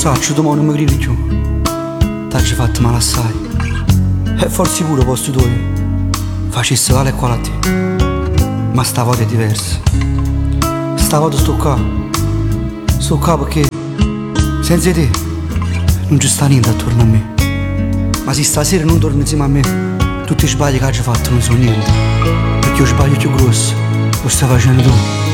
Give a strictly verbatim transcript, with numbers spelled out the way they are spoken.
Saccio, domani non mi credi più. T'hai fatto male assai. E forse pure posto due facesse male qua a te. Ma sta volta è diversa. Sta volta sto qua. Sto qua perché senza te non ci sta niente attorno a me. Ma se stasera non torni insieme a me, tutti i sbagli che hai fatto non sono niente. Perché io sbaglio più grosso lo stai facendo tu.